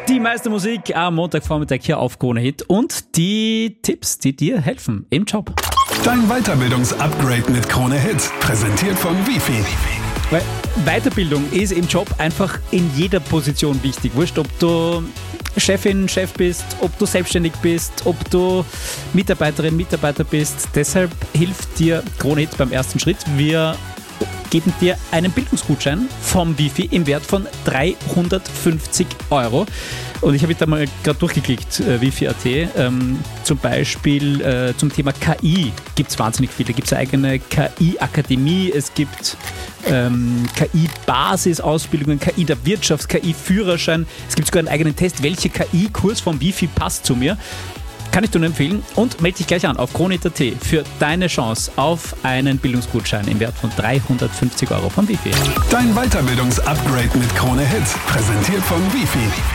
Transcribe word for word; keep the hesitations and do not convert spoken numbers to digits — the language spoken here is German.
Die meiste Musik am Montagvormittag hier auf Krone Hit und die Tipps, die dir helfen im Job. Dein Weiterbildungsupgrade mit Krone Hit, präsentiert von Wifi. Weil Weiterbildung ist im Job einfach in jeder Position wichtig. Wurscht, ob du Chefin, Chef bist, ob du selbstständig bist, ob du Mitarbeiterin, Mitarbeiter bist. Deshalb hilft dir Krone Hit beim ersten Schritt. Wir geben dir einen Bildungsgutschein vom Wifi im Wert von dreihundertfünfzig Euro. Und ich habe da mal gerade durchgeklickt, äh, Wifi Punkt at. Ähm, zum Beispiel äh, zum Thema K I gibt es wahnsinnig viele. Da gibt es eine eigene K I-Akademie, es gibt ähm, K I-Basisausbildungen, K I der Wirtschaft, K I-Führerschein. Es gibt sogar einen eigenen Test, welcher K I-Kurs vom Wifi passt zu mir. Kann ich dir nur empfehlen und melde dich gleich an auf Krone Punkt at für deine Chance auf einen Bildungsgutschein im Wert von dreihundertfünfzig Euro vom Wifi. Dein Weiterbildungsupgrade mit Krone Hit, präsentiert von Wifi.